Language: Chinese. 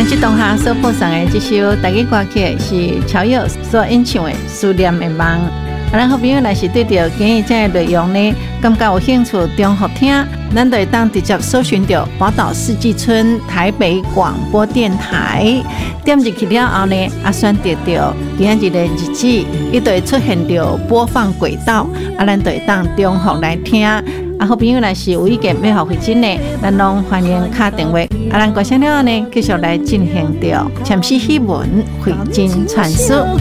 这当下所播送的这首台语歌曲是乔佑所演唱的《思念的梦》。咱好朋友若是对着今日这个内容呢，感觉有兴趣，中学听，咱就会当直接搜寻到宝岛四季春台北广播电台，点入去了后呢，选择到今日的日子，伊就会出现到播放轨道，咱就会当中学来听。好朋友若是有意见要互回诊呢，咱拢欢迎打电话。咱歌声了后呢，继续来进行到签诗戏文回诊传输。